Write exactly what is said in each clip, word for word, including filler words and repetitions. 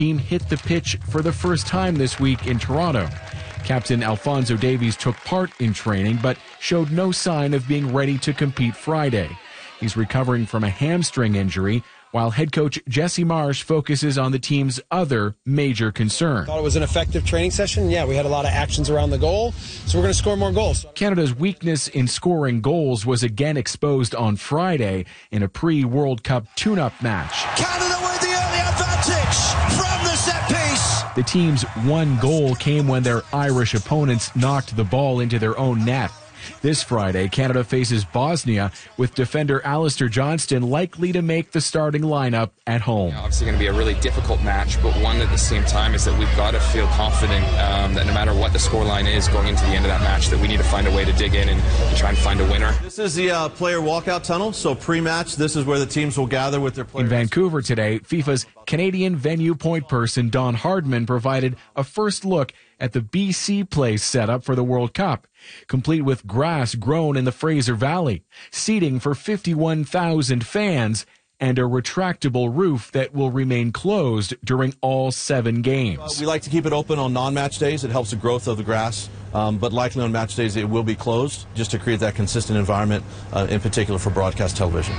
team hit the pitch for the first time this week in Toronto. Captain Alphonso Davies took part in training but showed no sign of being ready to compete Friday. He's recovering from a hamstring injury, while head coach Jesse Marsh focuses on the team's other major concern. I thought it was an effective training session. Yeah, we had a lot of actions around the goal, so we're going to score more goals. Canada's weakness in scoring goals was again exposed on Friday in a pre-World Cup tune-up match. Canada with the early advantage from the set piece. The team's one goal came when their Irish opponents knocked the ball into their own net. This Friday, Canada faces Bosnia, with defender Alistair Johnston likely to make the starting lineup at home. You know, obviously going to be a really difficult match, but one at the same time is that we've got to feel confident um, that no matter what the scoreline is going into the end of that match, that we need to find a way to dig in and, and try and find a winner. This is the uh, player walkout tunnel, so pre-match, this is where the teams will gather with their players. In Vancouver today, FIFA's Canadian venue point person Don Hardman provided a first look at the B C Place setup for the World Cup, complete with grass grown in the Fraser Valley, seating for fifty-one thousand fans, and a retractable roof that will remain closed during all seven games. Uh, we like to keep it open on non-match days. It helps the growth of the grass, um, but likely on match days it will be closed just to create that consistent environment, uh, in particular for broadcast television.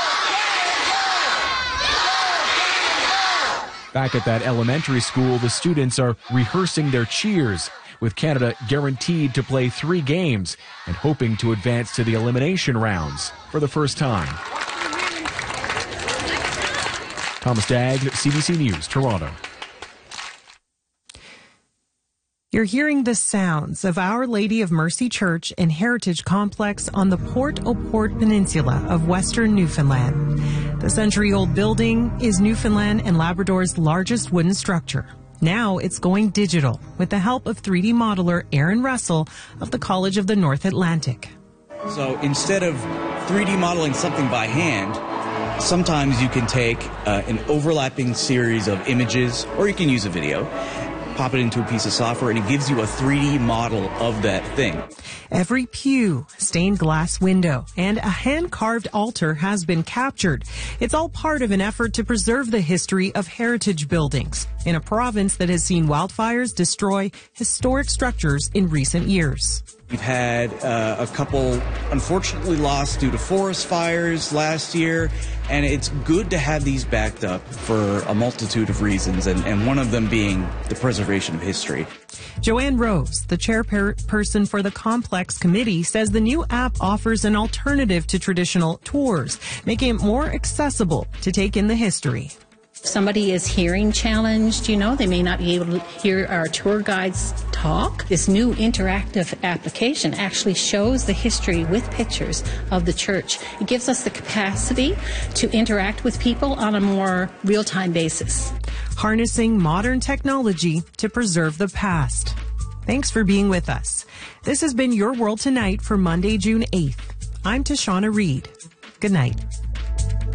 Back at that elementary school, the students are rehearsing their cheers, with Canada guaranteed to play three games and hoping to advance to the elimination rounds for the first time. Thomas Dagg, C B C News, Toronto. You're hearing the sounds of Our Lady of Mercy Church and Heritage Complex on the Port-au-Port Peninsula of Western Newfoundland. The century-old building is Newfoundland and Labrador's largest wooden structure. Now it's going digital with the help of three D modeler Aaron Russell of the College of the North Atlantic. So instead of three D modeling something by hand, sometimes you can take uh, an overlapping series of images, or you can use a video, pop it into a piece of software, and it gives you a three D model of that thing. Every pew, stained glass window, and a hand-carved altar has been captured. It's all part of an effort to preserve the history of heritage buildings in a province that has seen wildfires destroy historic structures in recent years. We've had uh, a couple unfortunately lost due to forest fires last year, and it's good to have these backed up for a multitude of reasons, and, and one of them being the preservation of history. Joanne Rose, the chairperson for the Complex Committee, says the new app offers an alternative to traditional tours, making it more accessible to take in the history. If somebody is hearing challenged, you know, they may not be able to hear our tour guides talk. This new interactive application actually shows the history with pictures of the church. It gives us the capacity to interact with people on a more real-time basis. Harnessing modern technology to preserve the past. Thanks for being with us. This has been Your World Tonight for Monday, June eighth. I'm Tashana Reed. Good night.